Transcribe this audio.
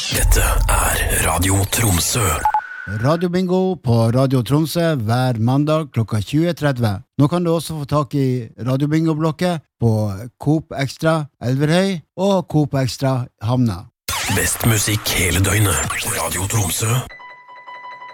Dette Radio Tromsø. Radiobingo på Radio Tromsø hver mandag klokka 20.30. Nå kan du også få tak i Radiobingo-blokket på Coop Extra Elverhøy og Coop Extra Hamna. Best musikk hele døgnet. Radio Tromsø.